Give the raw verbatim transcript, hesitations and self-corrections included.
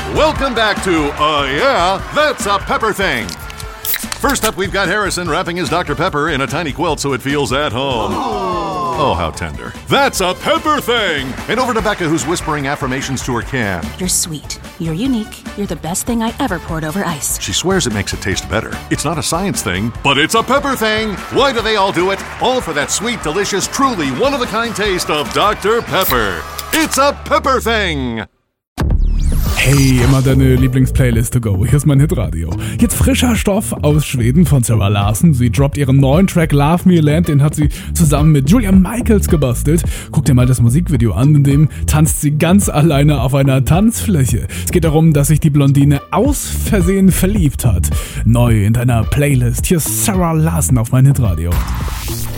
Welcome back to, uh, yeah, That's a Pepper Thing. First up, we've got Harrison wrapping his Doctor Pepper in a tiny quilt so it feels at home. Oh, how tender. That's a Pepper Thing! And over to Becca, who's whispering affirmations to her can. You're sweet. You're unique. You're the best thing I ever poured over ice. She swears it makes it taste better. It's not a science thing, but it's a pepper thing. Why do they all do it? All for that sweet, delicious, truly one-of-a-kind taste of Doctor Pepper. It's a Pepper Thing! Hey, immer deine Lieblingsplaylist to go. Hier ist mein Hitradio. Jetzt frischer Stoff aus Schweden von Zara Larsson. Sie droppt ihren neuen Track Love Me Land. Den hat sie zusammen mit Julia Michaels gebastelt. Guck dir mal das Musikvideo an, in dem tanzt sie ganz alleine auf einer Tanzfläche. Es geht darum, dass sich die Blondine aus Versehen verliebt hat. Neu in deiner Playlist. Hier ist Zara Larsson auf mein Hitradio.